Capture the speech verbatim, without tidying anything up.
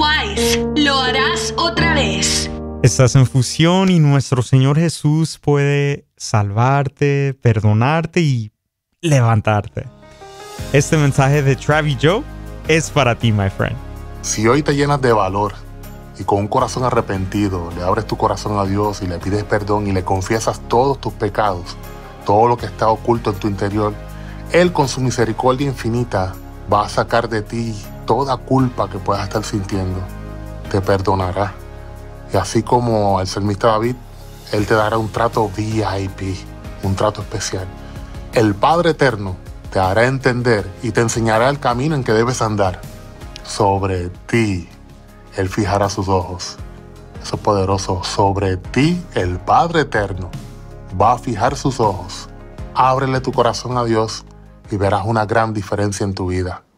twice. Lo harás otra vez. Estás en Fusión y nuestro Señor Jesús puede salvarte, perdonarte y levantarte. Este mensaje de Travis Joe es para ti, my friend. Si hoy te llenas de valor y con un corazón arrepentido le abres tu corazón a Dios y le pides perdón y le confiesas todos tus pecados, todo lo que está oculto en tu interior, Él con su misericordia infinita va a sacar de ti toda culpa que puedas estar sintiendo. Te perdonará. Y así como el salmista David, Él te dará un trato V I P, un trato especial. El Padre Eterno te hará entender y te enseñará el camino en que debes andar. Sobre ti, Él fijará sus ojos. Eso es poderoso. Sobre ti, el Padre Eterno va a fijar sus ojos. Ábrele tu corazón a Dios y verás una gran diferencia en tu vida.